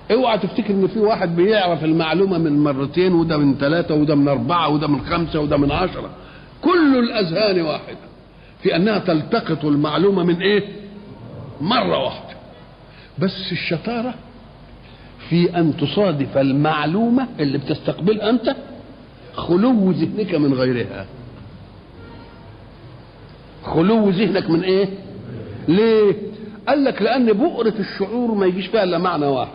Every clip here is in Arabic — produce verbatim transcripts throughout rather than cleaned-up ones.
اوعى تفتكر ان في واحد بيعرف المعلومه من مرتين، وده من ثلاثه، وده من اربعه، وده من خمسه، وده من عشره. كل الاذهان واحده في انها تلتقط المعلومه من ايه؟ مره واحده. بس الشطاره في ان تصادف المعلومه اللي بتستقبلها انت خلو ذهنك من غيرها. خلو ذهنك من ايه؟ ليه؟ قال لك لان بؤرة الشعور ما يجيش فيها الا معنى واحد.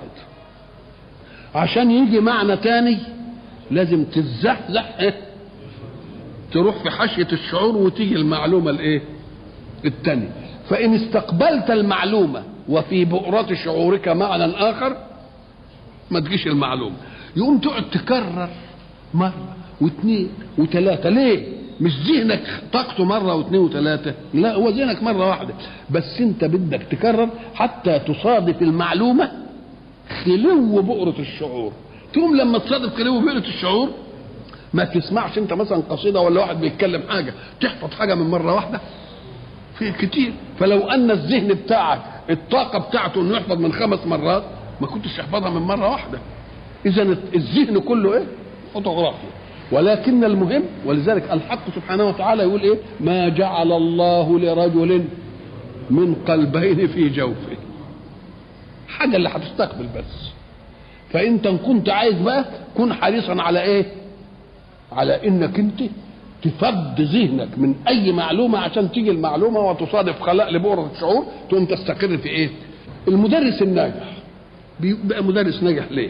عشان يجي معنى تاني لازم تتزحزح ايه؟ تروح في حاشية الشعور وتيجي المعلومة الايه؟ التانية. فان استقبلت المعلومة وفي بؤرة شعورك معنى اخر ما تجيش المعلومة. يقوم تقعد تكرر مرة واثنين وثلاثة. ليه؟ مش ذهنك طاقته مرة واثنين وثلاثة، لا، هو ذهنك مرة واحدة، بس انت بدك تكرر حتى تصادف المعلومة خلو بؤرة الشعور. تقوم لما تصادف خلو بؤرة الشعور ما تسمعش انت مثلا قصيدة ولا واحد بيتكلم حاجة تحفظ حاجة من مرة واحدة، في كتير. فلو ان الذهن بتاعك الطاقة بتاعته انه يحفظ من خمس مرات ما كنتش تحفظها من مرة واحدة. اذا الذهن كله ايه؟ فوتوغرافيا. ولكن المهم، ولذلك الحق سبحانه وتعالى يقول ايه؟ ما جعل الله لرجل من قلبين في جوفه. حاجه اللي هتستقبل بس. فانت ان كنت عايز بقى كن حريصا على ايه؟ على انك انت تفض ذهنك من اي معلومه عشان تيجي المعلومه وتصادف خلاء لبؤره الشعور تقوم تستقر في ايه؟ المدرس الناجح بيبقى مدرس ناجح ليه؟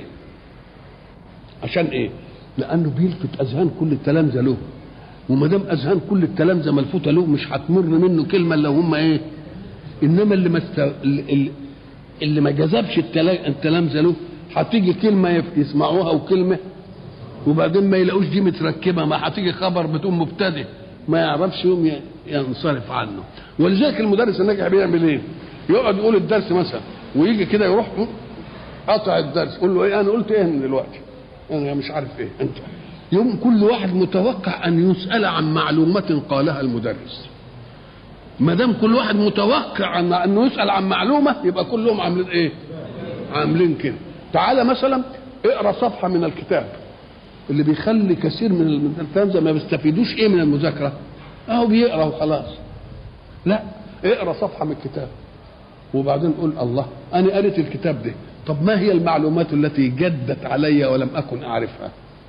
عشان ايه؟ لانه بيلفت اذهان كل التلامذه له، وما دام اذهان كل التلامذه ملفوته له مش هتمر منه كلمه الا هم ايه؟ انما اللي ما است... اللي, اللي ما جذبش التلامذه له هتيجي كلمه يسمعوها وكلمه وبعدين ما يلاقوش دي متركبه، ما هتيجي خبر بدون مبتدئ ما يعرفش يوم ينصرف عنه. ولذلك المدرس الناجح بيعمل ايه؟ يقعد يقول الدرس مثلا ويجي كده يروح قطع الدرس يقول له ايه؟ انا قلت ايه من دلوقتي؟ انا مش عارف ايه. انت يوم كل واحد متوقع ان يسأل عن معلومة قالها المدرس. ما دام كل واحد متوقع ان انه يسأل عن معلومة يبقى كلهم عاملين ايه؟ عاملين كده. تعالى مثلا اقرا صفحة من الكتاب اللي بيخلي كثير من التلامذة ما بيستفيدوش ايه من المذاكرة؟ اهو بيقرا وخلاص. لا، اقرا صفحة من الكتاب وبعدين قول الله انا قريت الكتاب ده، طب ما هي المعلومات التي جدت علي ولم أكن أعرفها؟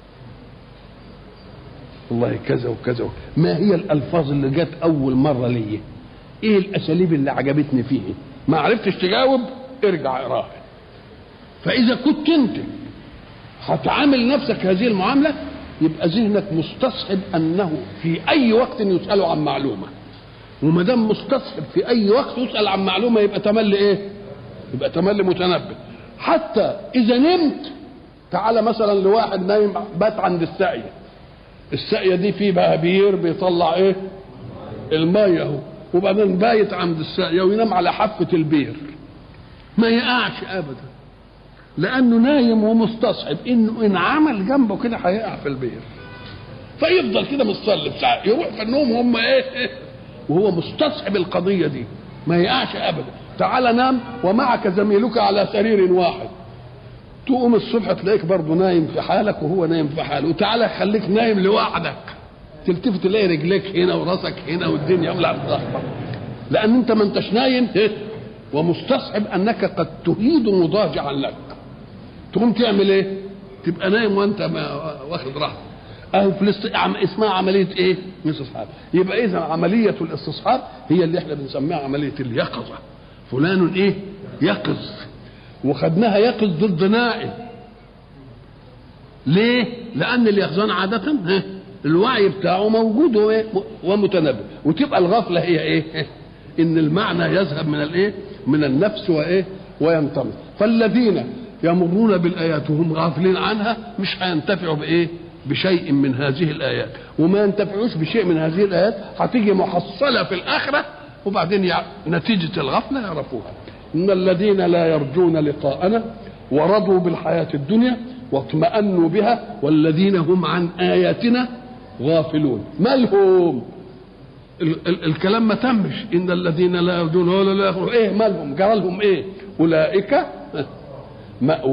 والله كذا وكذا. ما هي الألفاظ اللي جت أول مرة لي؟ إيه الأساليب اللي عجبتني فيه؟ ما عرفتش تجاوب ارجع اقراها. فإذا كنت أنت هتعامل نفسك هذه المعاملة يبقى ذهنك مستصحب أنه في أي وقت يسأله عن معلومة، وما دام مستصحب في أي وقت يسأل عن معلومة يبقى تملي إيه؟ يبقى تملي متنبه. حتى اذا نمت تعالى مثلا لواحد نايم بات عند الساقيه، الساقيه دي فيه بهبير بيطلع ايه؟ الميه اهو، وبعدين بايت عند الساقيه وينام على حافه البير ما يقعش ابدا، لانه نايم ومستصحب انه ان عمل جنبه كده هيقع في البير، فيفضل كده متصلب ساعه يروح في النوم وهم ايه؟ وهو مستصحب القضيه دي ما يقعش ابدا. تعال نام ومعك زميلك على سرير واحد، تقوم الصبح تلاقيك برضه نايم في حالك وهو نايم في حاله، وتعالى خليك نايم لوحدك تلتفت تلاقي رجليك هنا وراسك هنا والدنيا ملعب ضخمه، لان انت ما انتش نايم ومستصحب انك قد تهيد مضاجعا لك. تقوم تعمل ايه؟ تبقى نايم وانت ما واخد راحتك. اهو في اسمها عمليه ايه؟ استصحاب. يبقى اذا عمليه الاستصحاب هي اللي احنا بنسميها عمليه اليقظه. فلان ايه؟ يقظ. وخدناها يقظ ضد نائم. ليه؟ لان اليقظان عاده الوعي بتاعه موجود ومتنبه، وتبقى الغفله هي ايه؟ ان المعنى يذهب من الايه؟ من النفس وايه؟ وينطمس. فالذين يمرون بالايات وهم غافلين عنها مش هينتفعوا بايه؟ بشيء من هذه الايات، وما ينتفعوش بشيء من هذه الايات هتيجي محصله في الاخره وبعدين يع... نتيجه الغفله يعرفوها. ان الذين لا يرجون لقاءنا ورضوا بالحياه الدنيا واطمأنوا بها والذين هم عن اياتنا غافلون. مالهم؟ ال- ال- الكلام ما تمش. ان الذين لا يرجون ولا لا يخرجون ايه مالهم؟ جرى لهم ايه؟ اولئك مأوى